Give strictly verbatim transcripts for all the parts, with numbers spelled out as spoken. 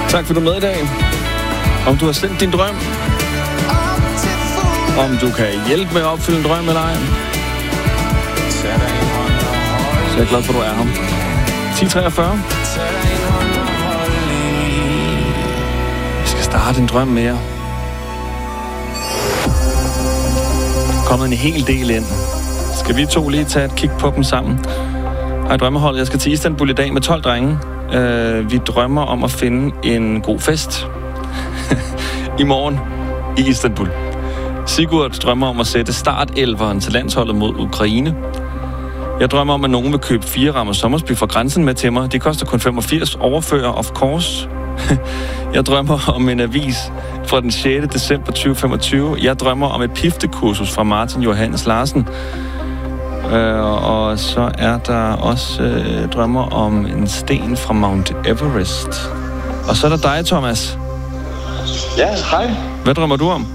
Tak for, du er med i dag. Om du har sendt din drøm. Om du kan hjælpe med at opfylde en drøm eller ej. Så jeg er glad for, at du er her. ti treogfyrre. Vi skal starte en drøm mere. Kommet en hel del ind. Skal vi to lige tage et kig på dem sammen? Hej drømmeholdet, jeg skal til Istanbul i dag med tolv drenge. Uh, vi drømmer om at finde en god fest i morgen i Istanbul. Sigurd drømmer om at sætte startelveren til landsholdet mod Ukraine. Jeg drømmer om, at nogen vil købe fire rammer sommersby fra grænsen med til mig. Det koster kun femogfirs. Overfører, of course. Jeg drømmer om en avis fra den sjette december tyve femogtyve. Jeg drømmer om et piftekursus fra Martin Johannes Larsen. Uh, og så er der også uh, drømmer om en sten fra Mount Everest. Og så er der dig, Thomas. Ja, hej. Hvad drømmer du om?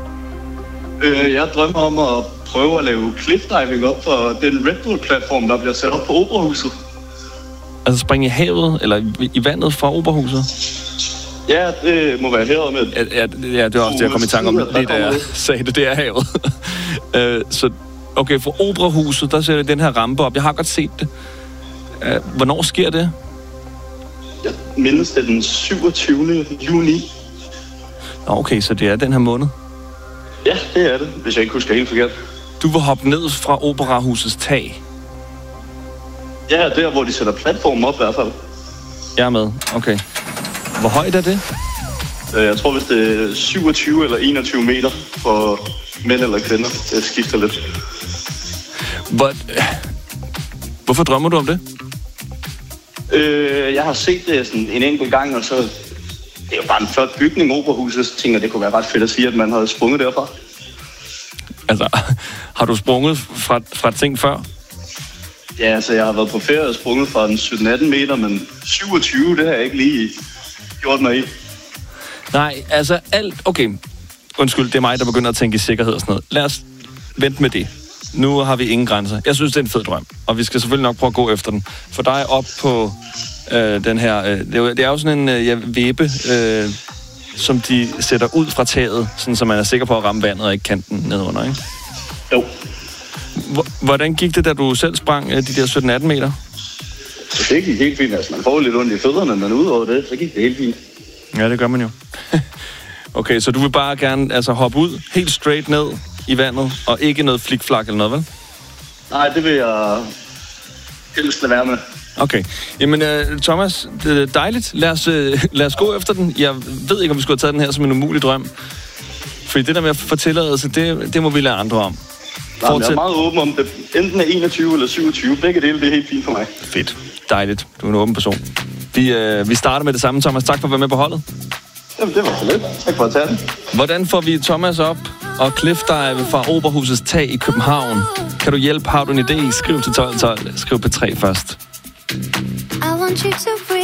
Øh, jeg drømmer om at prøve at lave cliffdiving op for den Red Bull-platform, der bliver sat op på Operahuset. Altså springe i havet, eller i, i vandet fra Operahuset? Ja, det må være havet med. Ja, ja, ja, det var også det, jeg kom i tanke om, lige da jeg sagde det, det er havet. uh, så okay, for Operahuset, der ser den her rampe op. Jeg har godt set det. Uh, hvornår sker det? Jeg mindes det den syvogtyvende juni. Nå, okay, så det er den her måned? Ja, det er det, hvis jeg ikke husker helt forkert. Du vil hoppe ned fra Operahusets tag? Ja, der hvor de sætter platformen op i hvert fald. Jeg er med, okay. Hvor højt er det? Jeg tror, hvis det er syvogtyve eller enogtyve meter for mænd eller kvinder. Det skifter lidt. Hvor... Hvorfor drømmer du om det? Øh, jeg har set det sådan en enkelt gang, og så... Det er jo bare en flot bygning, Operahuset. Så tænker, det kunne være ret fedt at sige, at man havde sprunget derfra. Altså, har du sprunget fra, fra ting før? Ja, altså, jeg har været på ferie og sprunget fra den sytten atten meter, men syvogtyve, det har jeg ikke lige gjort mig i. Nej, altså alt... Okay, undskyld, det er mig, der begynder at tænke i sikkerhed og sådan noget. Lad os vente med det. Nu har vi ingen grænser. Jeg synes, det er en fed drøm, og vi skal selvfølgelig nok prøve at gå efter den. For dig op på øh, den her... Øh, det, er jo, det er jo sådan en øh, ja, væbe, øh, som de sætter ud fra taget, sådan, så man er sikker på at ramme vandet og ikke kanten nedunder, ikke? Jo. Hvordan gik det, da du selv sprang øh, de der sytten atten meter? Så det gik helt fint. Altså, man får lidt ondt i fødderne, men udover det, så gik det helt fint. Ja, det gør man jo. Okay, så du vil bare gerne altså, hoppe ud helt straight ned i vandet, og ikke noget flikflak eller noget, vel? Nej, det vil jeg helst lade være med. Okay. Jamen, uh, Thomas, det er dejligt. Lad os, uh, lad os gå efter den. Jeg ved ikke, om vi skulle have taget den her som en umulig drøm. Fordi det der med at få tilladelse, det, det må vi lade andre om. Nej, jeg er meget åben om det. Enten er enogtyve eller syvogtyve. Begge dele, det er helt fint for mig. Fedt. Dejligt. Du er en åben person. Vi, uh, vi starter med det samme, Thomas. Tak for at være med på holdet. Jamen, det var så lidt. Tak for at tage den. Hvordan får vi Thomas op og cliffdive fra Operahusets tag i København? Kan du hjælpe? Har du en idé? Skriv til tolv tolv. Skriv P tre først. I want you to